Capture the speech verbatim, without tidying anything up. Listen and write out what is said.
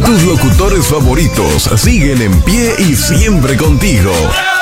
Tus locutores favoritos siguen en pie y siempre contigo.